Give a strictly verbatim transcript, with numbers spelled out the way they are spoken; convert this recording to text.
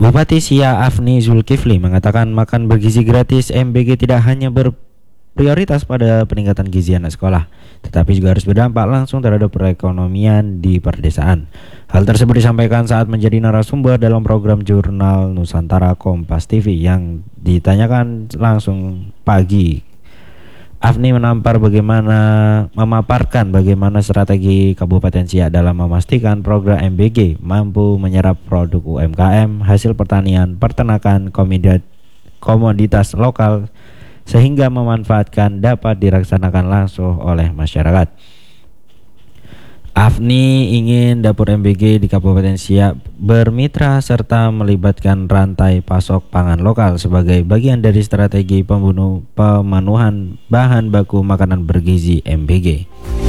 Bupati Siak Afni Zulkifli mengatakan makan bergizi gratis M B G tidak hanya berprioritas pada peningkatan gizi anak sekolah, tetapi juga harus berdampak langsung terhadap perekonomian di perdesaan. Hal tersebut disampaikan saat menjadi narasumber dalam program Jurnal Nusantara Kompas T V yang ditanyakan langsung pagi. Afni menampar bagaimana memaparkan bagaimana strategi Kabupaten Siak dalam memastikan program M B G mampu menyerap produk U M K M, hasil pertanian, peternakan, komoditas lokal sehingga memanfaatkan dapat dilaksanakan langsung oleh masyarakat. Afni ingin dapur M B G di Kabupaten Siak bermitra serta melibatkan rantai pasok pangan lokal sebagai bagian dari strategi pembunuh pemenuhan bahan baku makanan bergizi M B G.